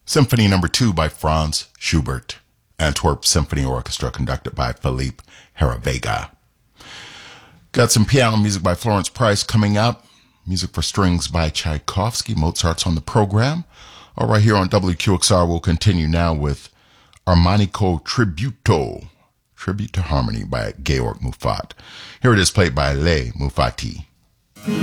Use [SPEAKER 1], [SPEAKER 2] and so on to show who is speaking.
[SPEAKER 1] Symphony Number 2 by Franz Schubert. Antwerp Symphony Orchestra conducted by Philippe Heravega. Got some piano music by Florence Price coming up. Music for strings by Tchaikovsky. Mozart's on the program. All right, here on WQXR, we'll continue now with Armonico Tributo. Tribute to Harmony by Georg Muffat. Here it is played by Le Muffati.